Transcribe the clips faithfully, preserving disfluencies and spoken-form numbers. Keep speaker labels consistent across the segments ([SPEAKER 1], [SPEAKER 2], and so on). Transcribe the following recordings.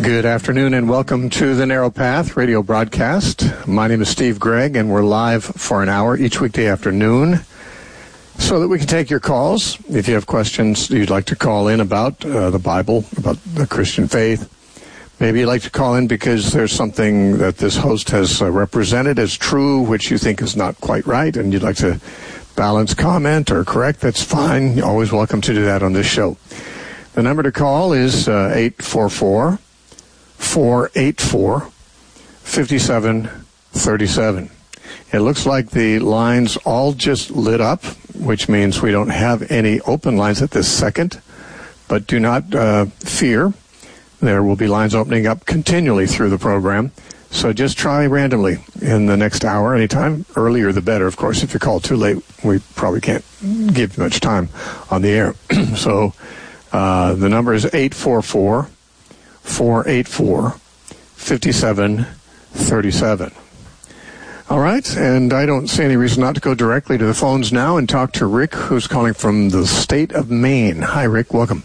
[SPEAKER 1] Good afternoon and welcome to the Narrow Path radio broadcast. My name is Steve Gregg and we're live for an hour each weekday afternoon so that we can take your calls. If you have questions you'd like to call in about uh, the Bible, about the Christian faith, maybe you'd like to call in because there's something that this host has uh, represented as true which you think is not quite right and you'd like to balance, comment, or correct, that's fine. You're always welcome to do that on this show. The number to call is uh, eight four four, four eight four, five seven three seven. It looks like the lines all just lit up, which means we don't have any open lines at this second. But do not uh, fear. There will be lines opening up continually through the program. So just try randomly in the next hour, anytime. Earlier the better, of course. If you call too late, we probably can't give you much time on the air. So uh, the number is eight four four, four eight four, five seven three seven. All right, and I don't see any reason not to go directly to the phones now and talk to Rick, who's calling from the state of Maine. Hi, Rick. Welcome.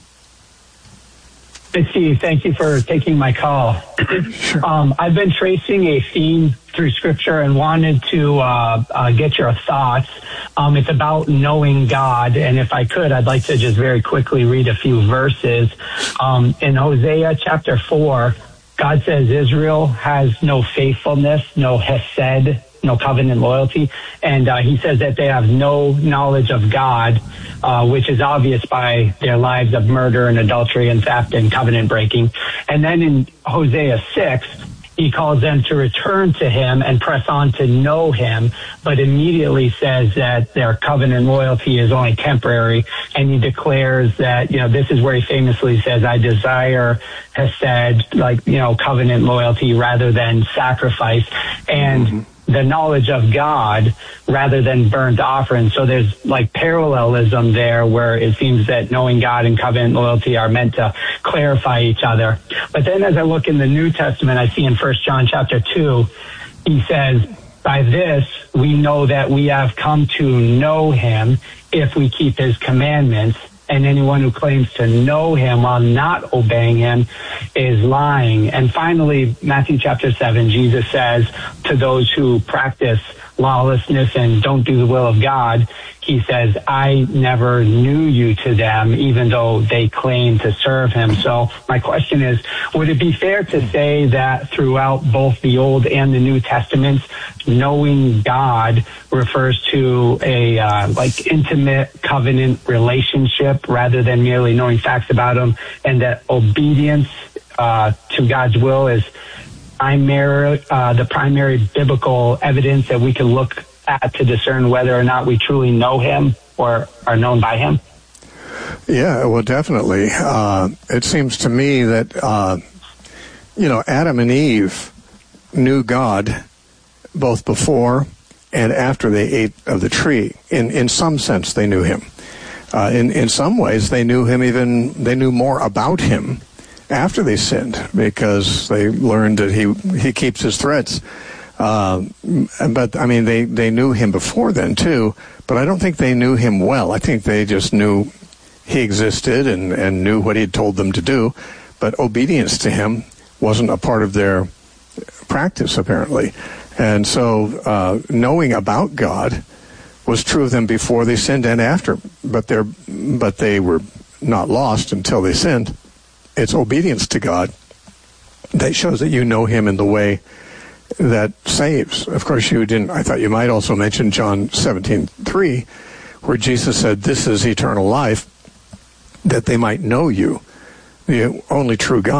[SPEAKER 2] Hey, Steve. Thank you for taking my call.
[SPEAKER 1] Sure.
[SPEAKER 2] Um, I've been tracing a theme through Scripture and wanted to uh, uh, get your thoughts. Um, it's about knowing God, and if I could, I'd like to just very quickly read a few verses. Um, in Hosea chapter four, God says Israel has no faithfulness, no hesed, no covenant loyalty, and uh, he says that they have no knowledge of God, uh, which is obvious by their lives of murder and adultery and theft and covenant breaking. And then in Hosea six, he calls them to return to him and press on to know him, but immediately says that their covenant loyalty is only temporary. And he declares that, you know, this is where he famously says, I desire hesed, like, you know, covenant loyalty rather than sacrifice. And mm-hmm. the knowledge of God rather than burnt offerings. So there's like parallelism there where it seems that knowing God and covenant loyalty are meant to clarify each other. But then as I look in the New Testament, I see in First John chapter two, he says, by this we know that we have come to know him if we keep his commandments. And anyone who claims to know him while not obeying him is lying. And finally, Matthew chapter seven, Jesus says to those who practice lawlessness and don't do the will of God, he says, I never knew you to them, even though they claim to serve him. So my question is, would it be fair to say that throughout both the Old and the New Testaments, knowing God refers to a uh, like intimate covenant relationship rather than merely knowing facts about him, and that obedience uh, to God's will is primary, uh, the primary biblical evidence that we can look at to discern whether or not we truly know him or are known by him?
[SPEAKER 1] Yeah, well, definitely. Uh, it seems to me that, uh, you know, Adam and Eve knew God both before and after they ate of the tree. In in some sense, they knew him. Uh, in, in some ways, they knew him even, they knew more about him after they sinned because they learned that he, he keeps his threats. Uh, but, I mean, they, they knew him before then, too, but I don't think they knew him well. I think they just knew he existed and, and knew what he had told them to do, but obedience to him wasn't a part of their practice, apparently. And so uh, knowing about God was true of them before they sinned and after, but they're but they were not lost until they sinned. It's obedience to God that shows that you know him in the way that saves. Of course, you didn't. I thought you might also mention John seventeen three, where Jesus said, "This is eternal life, that they might know you, the only true God."